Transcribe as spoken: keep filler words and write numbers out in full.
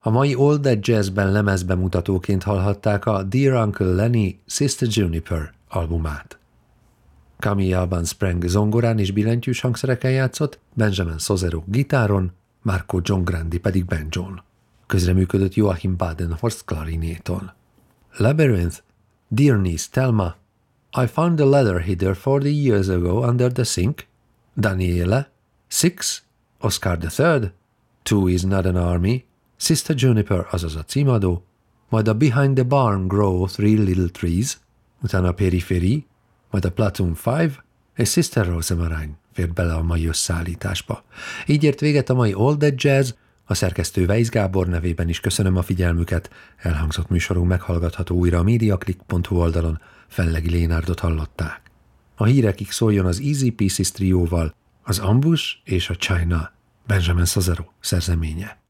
A mai All That Jazzben lemezbemutatóként hallhatták a Dear Uncle Lenny Sister Juniper albumát. Camille Alban Sprang zongorán és billentyűs hangszereken játszott, Benjamin Sozero gitáron, Marco Giangrandi pedig banjón. Közreműködött Joachim Badenhorst klarinéton. Labyrinth, Dear Niece Thelma, I found the letter header forty years ago under the sink, Daniela, Six, Oscar the Third, Two is not an army, Sister Juniper, azaz a címadó, majd a Behind the Barn Grow Three Little Trees, utána a Periphery, majd a Platoon Five és Sister Rosemaryne fért bele a mai összeállításba. Így ért véget a mai All That Jazz, a szerkesztő Weisz Gábor nevében is köszönöm a figyelmüket, elhangzott műsorunk meghallgatható újra a mediaclick pont hu oldalon, Fellegi Lénárdot hallották. A hírekig szóljon az Easy Pieces trióval, az Ambush és a China, Benjamin Sozero szerzeménye.